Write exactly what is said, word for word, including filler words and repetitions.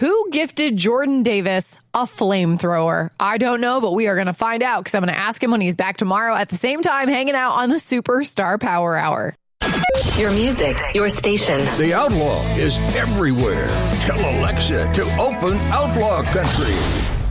Who gifted Jordan Davis a flamethrower? I don't know, but we are going to find out because I'm going to ask him when he's back tomorrow at the same time, hanging out on the Superstar Power Hour. Your music, your station. The Outlaw is everywhere. Tell Alexa to open Outlaw Country.